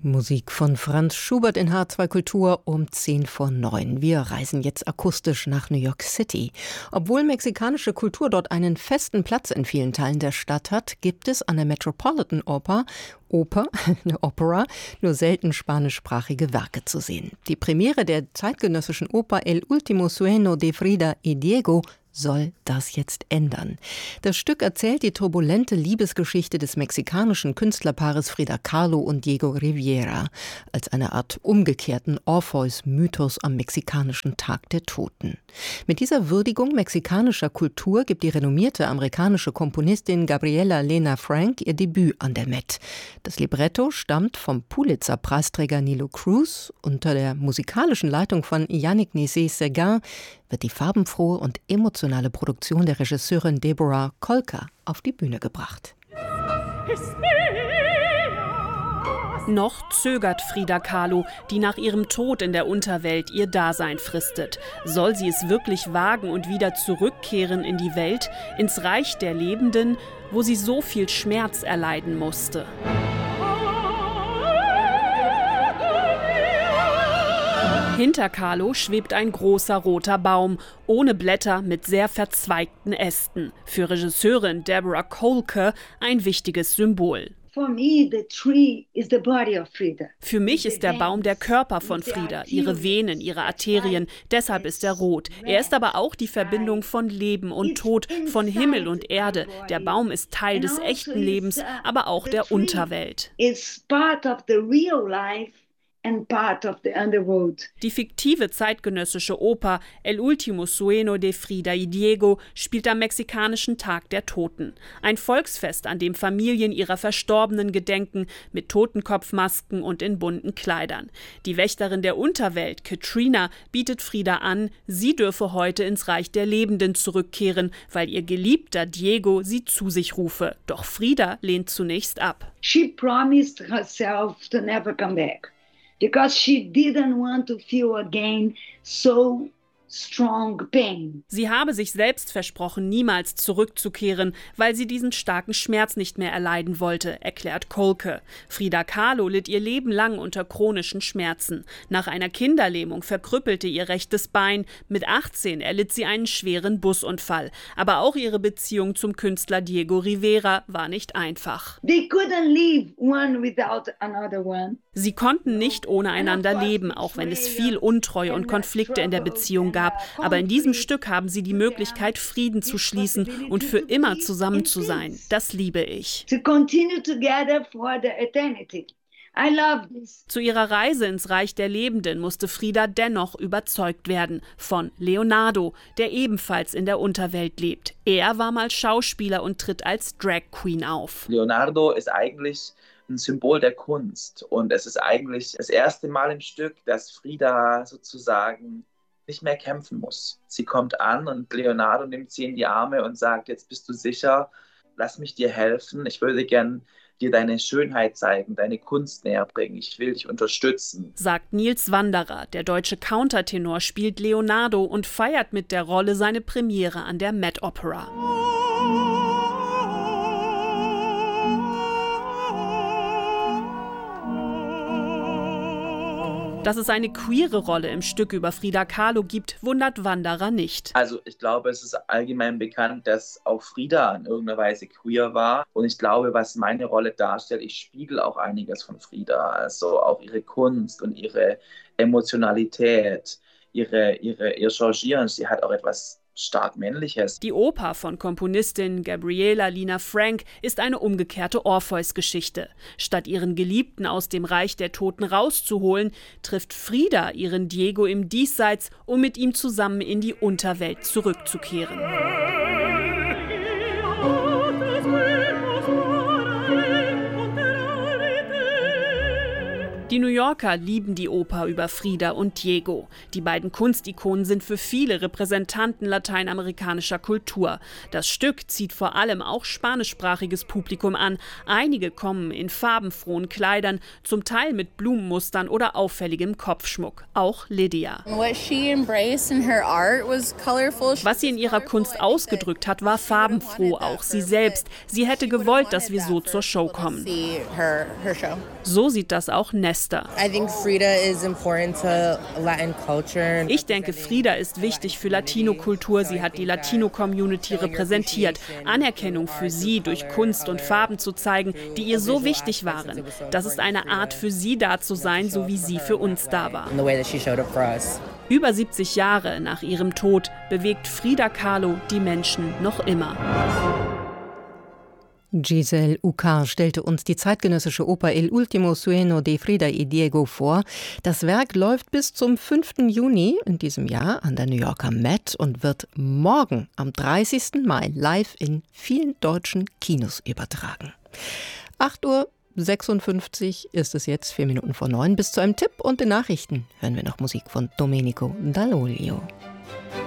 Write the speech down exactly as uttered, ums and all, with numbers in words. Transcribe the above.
Musik von Franz Schubert in H zwei Kultur um zehn vor neun. Wir reisen jetzt akustisch nach New York City. Obwohl mexikanische Kultur dort einen festen Platz in vielen Teilen der Stadt hat, gibt es an der Metropolitan Opera, Oper, eine Opera, nur selten spanischsprachige Werke zu sehen. Die Premiere der zeitgenössischen Oper El último sueño de Frida y Diego soll das jetzt ändern. Das Stück erzählt die turbulente Liebesgeschichte des mexikanischen Künstlerpaares Frida Kahlo und Diego Rivera als eine Art umgekehrten Orpheus-Mythos am mexikanischen Tag der Toten. Mit dieser Würdigung mexikanischer Kultur gibt die renommierte amerikanische Komponistin Gabriela Lena Frank ihr Debüt an der Met. Das Libretto stammt vom Pulitzer-Preisträger Nilo Cruz. Unter der musikalischen Leitung von Yannick Nézet-Séguin wird die farbenfrohe und emotionale Produktion der Regisseurin Deborah Kolker auf die Bühne gebracht. Noch zögert Frida Kahlo, die nach ihrem Tod in der Unterwelt ihr Dasein fristet. Soll sie es wirklich wagen und wieder zurückkehren in die Welt, ins Reich der Lebenden, wo sie so viel Schmerz erleiden musste? Hinter Kahlo schwebt ein großer roter Baum, ohne Blätter mit sehr verzweigten Ästen. Für Regisseurin Deborah Kolker ein wichtiges Symbol. Für mich ist der Baum der Körper von Frida, ihre Venen, ihre Arterien, deshalb ist er rot. Er ist aber auch die Verbindung von Leben und Tod, von Himmel und Erde. Der Baum ist Teil des echten Lebens, aber auch der Unterwelt. Die fiktive zeitgenössische Oper El último sueño de Frida y Diego spielt am mexikanischen Tag der Toten. Ein Volksfest, an dem Familien ihrer Verstorbenen gedenken, mit Totenkopfmasken und in bunten Kleidern. Die Wächterin der Unterwelt, Katrina, bietet Frida an, sie dürfe heute ins Reich der Lebenden zurückkehren, weil ihr Geliebter Diego sie zu sich rufe. Doch Frida lehnt zunächst ab. She promised herself to never come back. Because she didn't want to feel again so strong pain. Sie habe sich selbst versprochen, niemals zurückzukehren, weil sie diesen starken Schmerz nicht mehr erleiden wollte, erklärt Kolker. Frida Kahlo litt ihr Leben lang unter chronischen Schmerzen. Nach einer Kinderlähmung verkrüppelte ihr rechtes Bein. Mit achtzehn erlitt sie einen schweren Busunfall. Aber auch ihre Beziehung zum Künstler Diego Rivera war nicht einfach. They couldn't live one without another one. Sie konnten nicht ohne einander leben, auch wenn es viel Untreue und Konflikte in der Beziehung gab. Aber in diesem Stück haben sie die Möglichkeit, Frieden zu schließen und für immer zusammen zu sein. Das liebe ich. Zu ihrer Reise ins Reich der Lebenden musste Frida dennoch überzeugt werden von Leonardo, der ebenfalls in der Unterwelt lebt. Er war mal Schauspieler und tritt als Drag Queen auf. Leonardo ist eigentlich ein Symbol der Kunst und es ist eigentlich das erste Mal im Stück, dass Frida sozusagen nicht mehr kämpfen muss. Sie kommt an und Leonardo nimmt sie in die Arme und sagt, jetzt bist du sicher, lass mich dir helfen, ich würde gern dir deine Schönheit zeigen, deine Kunst näher bringen, ich will dich unterstützen. Sagt Nils Wanderer, der deutsche Countertenor spielt Leonardo und feiert mit der Rolle seine Premiere an der Met Opera. Dass es eine queere Rolle im Stück über Frida Kahlo gibt, wundert Wanderer nicht. Also ich glaube, es ist allgemein bekannt, dass auch Frida in irgendeiner Weise queer war. Und ich glaube, was meine Rolle darstellt, ich spiegel auch einiges von Frida. Also auch ihre Kunst und ihre Emotionalität, ihre, ihre, ihr Changieren. Sie hat auch etwas stark Männliches. Die Oper von Komponistin Gabriela Lena Frank ist eine umgekehrte Orpheus-Geschichte. Statt ihren Geliebten aus dem Reich der Toten rauszuholen, trifft Frida ihren Diego im Diesseits, um mit ihm zusammen in die Unterwelt zurückzukehren. Die New Yorker lieben die Oper über Frida und Diego. Die beiden Kunstikonen sind für viele Repräsentanten lateinamerikanischer Kultur. Das Stück zieht vor allem auch spanischsprachiges Publikum an. Einige kommen in farbenfrohen Kleidern, zum Teil mit Blumenmustern oder auffälligem Kopfschmuck. Auch Lydia. Was sie in ihrer Kunst ausgedrückt hat, war farbenfroh, auch sie selbst. Sie hätte gewollt, dass wir so zur Show kommen. So sieht das auch Nesta. Ich denke, Frida ist wichtig für Latino-Kultur. Sie hat die Latino-Community repräsentiert. Anerkennung für sie durch Kunst und Farben zu zeigen, die ihr so wichtig waren. Das ist eine Art, für sie da zu sein, so wie sie für uns da war. Über siebzig Jahre nach ihrem Tod bewegt Frida Kahlo die Menschen noch immer. Giselle Ucar stellte uns die zeitgenössische Oper El Último Sueño de Frida y Diego vor. Das Werk läuft bis zum fünften Juni in diesem Jahr an der New Yorker Met und wird morgen am dreißigsten Mai live in vielen deutschen Kinos übertragen. acht Uhr sechsundfünfzig ist es jetzt, vier Minuten vor neun. Bis zu einem Tipp und den Nachrichten hören wir noch Musik von Domenico Dall'Oglio.